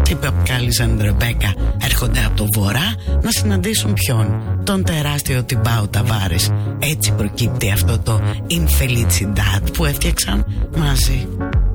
είπε ο Κάλλης Αντρεμπέκα, έρχονται από το βορρά να συναντήσουν ποιον? Τον τεράστιο Τιμπάο Ταβάρες. Έτσι προκύπτει αυτό το Infelicidad που έφτιαξαν μαζί.